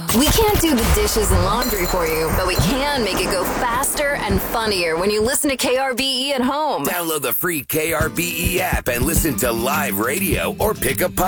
We can't do the dishes and laundry for you, but we can make it go faster and funnier when you listen to KRBE at home. Download the free KRBE app and listen to live radio or pick a